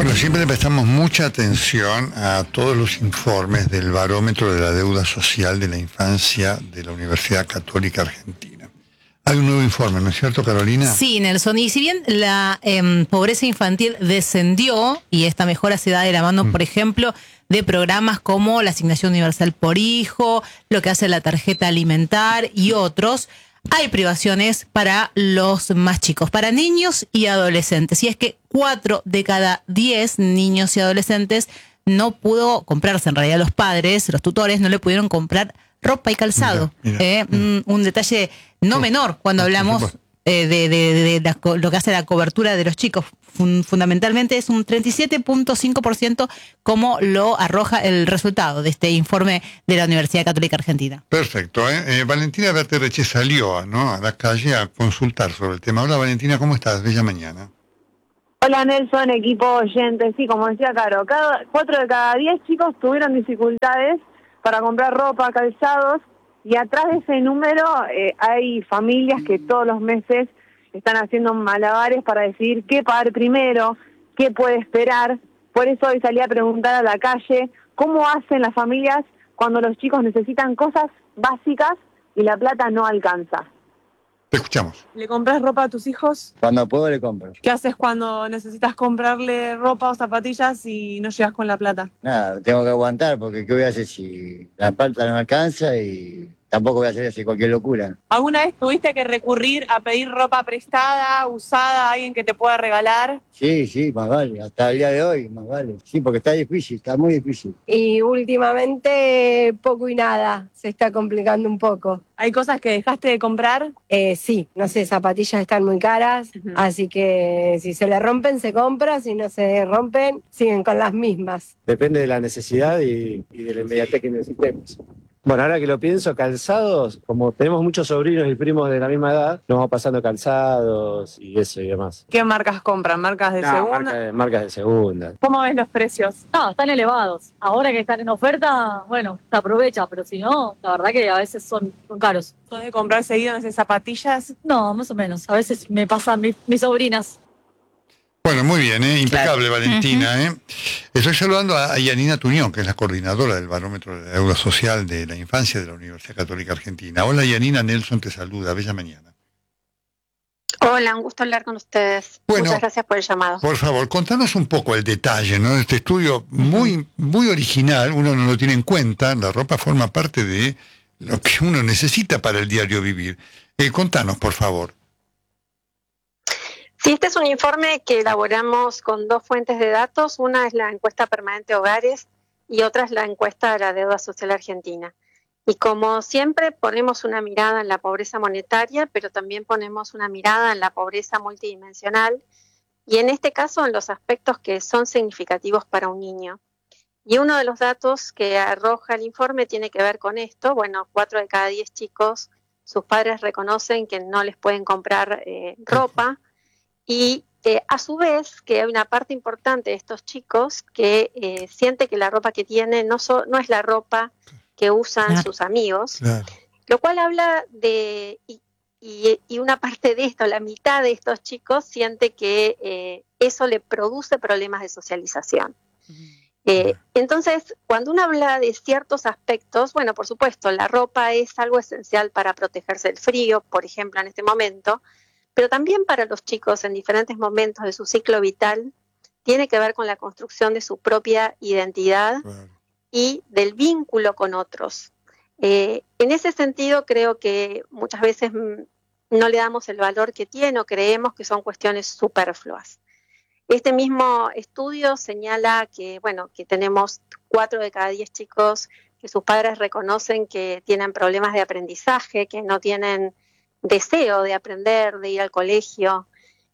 Bueno, siempre prestamos mucha atención a todos los informes del barómetro de la deuda social de la infancia de la Universidad Católica Argentina. Hay un nuevo informe, ¿no es cierto, Carolina? Sí, Nelson. Y si bien la pobreza infantil descendió, y esta mejora se da de la mano, por ejemplo, de programas como la asignación universal por hijo, lo que hace la tarjeta alimentar y otros, hay privaciones para los más chicos, para niños y adolescentes. Y es que 4 de cada 10 niños y adolescentes no pudo comprarse, en realidad los padres, los tutores, no le pudieron comprar ropa y calzado. Mira. Un detalle no menor cuando hablamos de lo que hace la cobertura de los chicos. Fundamentalmente es un 37.5% como lo arroja el resultado de este informe de la Universidad Católica Argentina. Perfecto. Valentina Berterreche salió, ¿no?, a la calle a consultar sobre el tema. Hola, Valentina, ¿cómo estás? Bella mañana. Hola, Nelson, equipo oyente. Sí, como decía Caro, 4 de cada 10 chicos tuvieron dificultades para comprar ropa, calzados, y atrás de ese número hay familias que todos los meses están haciendo malabares para decidir qué pagar primero, qué puede esperar. Por eso hoy salí a preguntar a la calle cómo hacen las familias cuando los chicos necesitan cosas básicas y la plata no alcanza. Te escuchamos. ¿Le compras ropa a tus hijos? Cuando puedo le compro. ¿Qué haces cuando necesitas comprarle ropa o zapatillas y no llegas con la plata? Nada, tengo que aguantar porque ¿qué voy a hacer si la plata no alcanza? Y tampoco voy a hacer así cualquier locura. ¿Alguna vez tuviste que recurrir a pedir ropa prestada, usada, a alguien que te pueda regalar? Sí, más vale. Hasta el día de hoy, más vale. Sí, porque está difícil, está muy difícil. Y últimamente poco y nada, se está complicando un poco. ¿Hay cosas que dejaste de comprar? Sí, no sé, zapatillas están muy caras, así que si se le rompen se compra, si no se rompen siguen con las mismas. Depende de la necesidad y de la inmediatez que necesitemos. Bueno, ahora que lo pienso, calzados, como tenemos muchos sobrinos y primos de la misma edad, nos vamos pasando calzados y eso y demás. ¿Qué marcas compran? ¿Marcas de segunda? Marcas de segunda. ¿Cómo ves los precios? No, están elevados. Ahora que están en oferta, bueno, se aprovecha, pero si no, la verdad que a veces son caros. ¿Sos de comprar seguido en esas zapatillas? No, más o menos. A veces me pasan mis sobrinas. Bueno, muy bien, impecable, claro. Valentina. Estoy saludando a Yanina Tuñón, que es la coordinadora del barómetro de la deuda social de la infancia de la Universidad Católica Argentina. Hola, Yanina, Nelson te saluda. Bella mañana. Hola, un gusto hablar con ustedes. Bueno, muchas gracias por el llamado. Por favor, contanos un poco el detalle, ¿no? Este estudio muy original, uno no lo tiene en cuenta, la ropa forma parte de lo que uno necesita para el diario vivir. Contanos, por favor. Sí, este es un informe que elaboramos con 2 fuentes de datos. Una es la encuesta permanente Hogares y otra es la encuesta de la deuda social argentina. Y como siempre ponemos una mirada en la pobreza monetaria, pero también ponemos una mirada en la pobreza multidimensional y en este caso en los aspectos que son significativos para un niño. Y uno de los datos que arroja el informe tiene que ver con esto. Bueno, 4 de cada 10 chicos, sus padres reconocen que no les pueden comprar ropa. Y a su vez que hay una parte importante de estos chicos que siente que la ropa que tiene no es la ropa que usan sus amigos, lo cual habla de, y una parte de esto, la mitad de estos chicos siente que eso le produce problemas de socialización. Entonces, cuando uno habla de ciertos aspectos, bueno, por supuesto, la ropa es algo esencial para protegerse del frío, por ejemplo, en este momento, pero también para los chicos en diferentes momentos de su ciclo vital, tiene que ver con la construcción de su propia identidad y del vínculo con otros. En ese sentido, creo que muchas veces no le damos el valor que tiene o creemos que son cuestiones superfluas. Este mismo estudio señala que, bueno, que tenemos 4 de cada 10 chicos que sus padres reconocen que tienen problemas de aprendizaje, que no tienen deseo de aprender, de ir al colegio.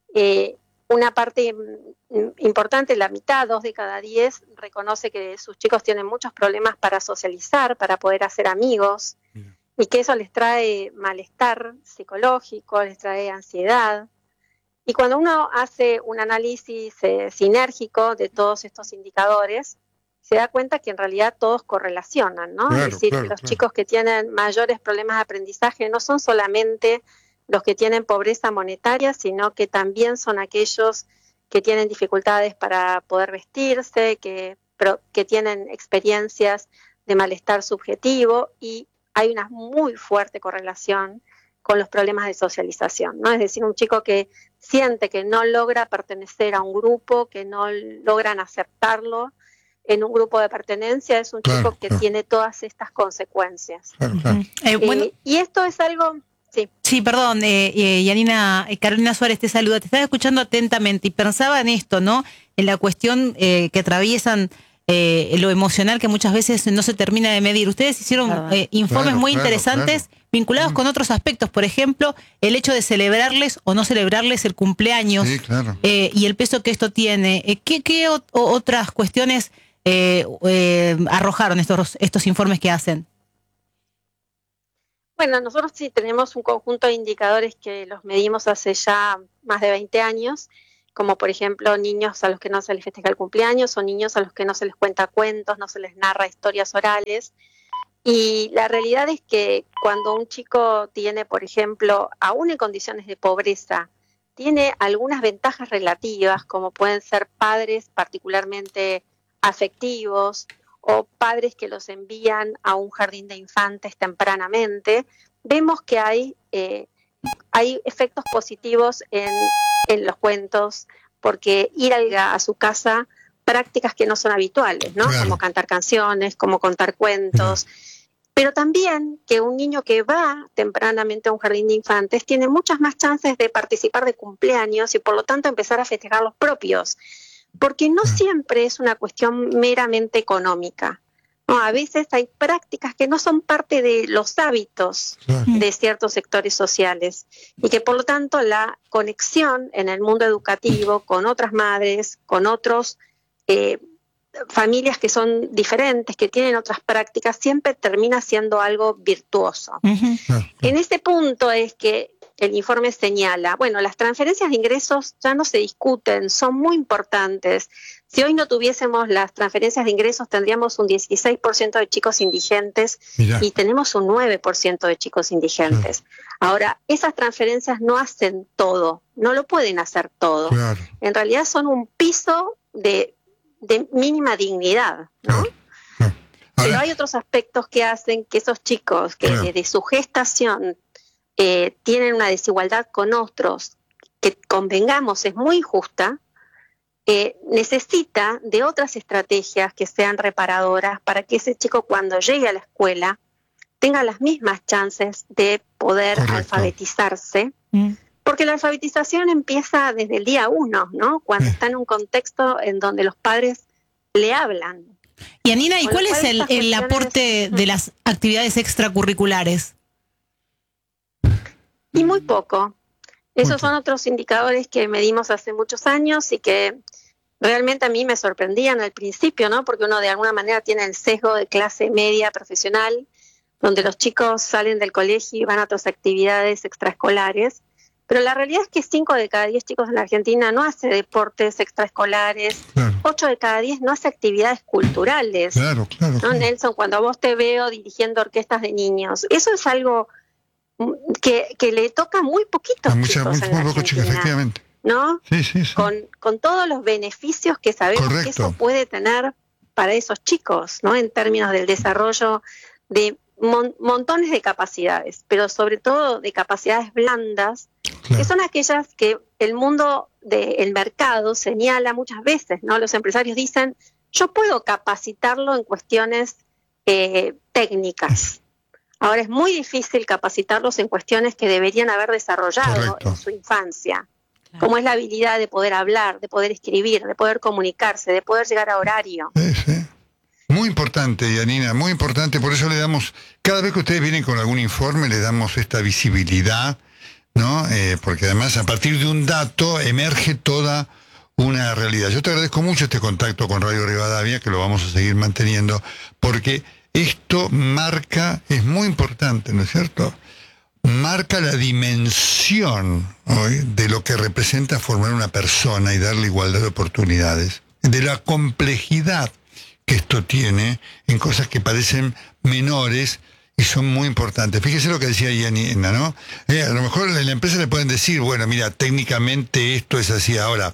Una parte importante, la mitad, 2 de cada 10, reconoce que sus chicos tienen muchos problemas para socializar, para poder hacer amigos, y que eso les trae malestar psicológico, les trae ansiedad. Y cuando uno hace un análisis sinérgico de todos estos indicadores, se da cuenta que en realidad todos correlacionan, ¿no? Es decir, que los chicos que tienen mayores problemas de aprendizaje no son solamente los que tienen pobreza monetaria, sino que también son aquellos que tienen dificultades para poder vestirse, que tienen experiencias de malestar subjetivo, y hay una muy fuerte correlación con los problemas de socialización, ¿no? Es decir, un chico que siente que no logra pertenecer a un grupo, que no logran aceptarlo en un grupo de pertenencia, es un chico que tiene todas estas consecuencias. Y esto es algo... Sí, perdón, Yanina, Carolina Suárez te saluda, te estaba escuchando atentamente y pensaba en esto, ¿no? En la cuestión que atraviesan lo emocional, que muchas veces no se termina de medir. Ustedes hicieron informes muy interesantes vinculados con otros aspectos, por ejemplo, el hecho de celebrarles o no celebrarles el cumpleaños, y el peso que esto tiene. ¿Qué otras cuestiones arrojaron estos informes que hacen? Bueno, nosotros sí tenemos un conjunto de indicadores que los medimos hace ya más de 20 años, como por ejemplo niños a los que no se les festeja el cumpleaños, o niños a los que no se les cuenta cuentos, no se les narra historias orales. Y la realidad es que cuando un chico tiene, por ejemplo, aún en condiciones de pobreza, tiene algunas ventajas relativas, como pueden ser padres particularmente afectivos, o padres que los envían a un jardín de infantes tempranamente, vemos que hay efectos positivos en los cuentos, porque ir a su casa, prácticas que no son habituales, ¿no? Como cantar canciones, como contar cuentos, pero también que un niño que va tempranamente a un jardín de infantes tiene muchas más chances de participar de cumpleaños y por lo tanto empezar a festejar los propios, porque no siempre es una cuestión meramente económica. No, a veces hay prácticas que no son parte de los hábitos de ciertos sectores sociales y que por lo tanto la conexión en el mundo educativo con otras madres, con otros familias que son diferentes, que tienen otras prácticas, siempre termina siendo algo virtuoso. En ese punto es que el informe señala, bueno, las transferencias de ingresos ya no se discuten, son muy importantes. Si hoy no tuviésemos las transferencias de ingresos, tendríamos un 16% de chicos indigentes y tenemos un 9% de chicos indigentes. Ahora, esas transferencias no hacen todo, no lo pueden hacer todo. En realidad son un piso de mínima dignidad, ¿no? Pero hay otros aspectos que hacen que esos chicos que desde su gestación tienen una desigualdad con otros, que convengamos es muy injusta, necesita de otras estrategias que sean reparadoras para que ese chico cuando llegue a la escuela tenga las mismas chances de poder alfabetizarse, porque la alfabetización empieza desde el día 1, ¿no? Cuando está en un contexto en donde los padres le hablan. Y Yanina, ¿y cuál es el aporte de las actividades extracurriculares? Y muy poco. Esos son otros indicadores que medimos hace muchos años y que realmente a mí me sorprendían al principio, ¿no? Porque uno de alguna manera tiene el sesgo de clase media profesional, donde los chicos salen del colegio y van a otras actividades extraescolares. Pero la realidad es que 5 de cada 10 chicos en la Argentina no hace deportes extraescolares, 8 de cada 10 no hace actividades culturales. ¿No, Nelson? Cuando a vos te veo dirigiendo orquestas de niños, eso es algo que le toca muy poquitos chicos en la Argentina, efectivamente. ¿No? Con todos los beneficios que sabemos que eso puede tener para esos chicos, ¿no? En términos del desarrollo de montones de capacidades, pero sobre todo de capacidades blandas, que son aquellas que el mundo del mercado señala muchas veces, ¿no? Los empresarios dicen, yo puedo capacitarlo en cuestiones técnicas. Ahora es muy difícil capacitarlos en cuestiones que deberían haber desarrollado en su infancia, como es la habilidad de poder hablar, de poder escribir, de poder comunicarse, de poder llegar a horario. Muy importante, Yanina, muy importante. Por eso le damos, cada vez que ustedes vienen con algún informe, le damos esta visibilidad, ¿no? Porque además a partir de un dato emerge toda una realidad. Yo te agradezco mucho este contacto con Radio Rivadavia, que lo vamos a seguir manteniendo, porque esto marca, es muy importante, ¿no es cierto? Marca la dimensión hoy de lo que representa formar una persona y darle igualdad de oportunidades, de la complejidad que esto tiene en cosas que parecen menores y son muy importantes. Fíjese lo que decía Yanina, ¿no? A lo mejor en la empresa le pueden decir, bueno, mira, técnicamente esto es así. Ahora,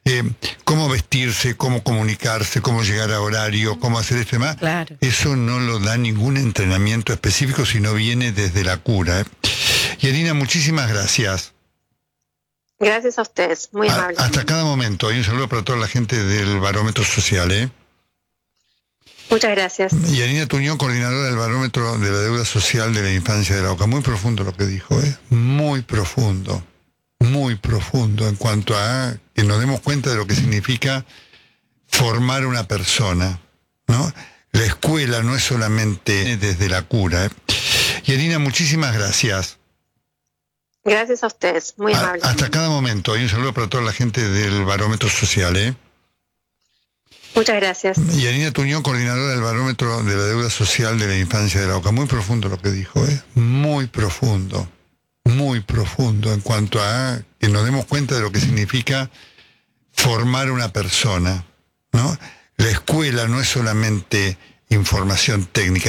cómo vestirse, cómo comunicarse, cómo llegar a horario, cómo hacer esto y demás. Claro. Eso no lo da ningún entrenamiento específico, sino viene desde la cura. Yanina, muchísimas gracias. Gracias a ustedes, muy amables. Hasta cada momento. Y un saludo para toda la gente del Barómetro Social. Muchas gracias. Yanina Tuñón, coordinadora del Barómetro de la Deuda Social de la Infancia de la OCA. Muy profundo lo que dijo, muy profundo en cuanto a que nos demos cuenta de lo que significa formar una persona, ¿no? La escuela no es solamente desde la cura. Yanina, muchísimas gracias. Gracias a ustedes, muy amables. Hasta cada momento. Y un saludo para toda la gente del Barómetro Social. Muchas gracias. Yanina Tuñón, coordinadora del Barómetro de la Deuda Social de la Infancia de la OCA. Muy profundo lo que dijo, muy profundo en cuanto a que nos demos cuenta de lo que significa formar una persona, ¿no? La escuela no es solamente información técnica.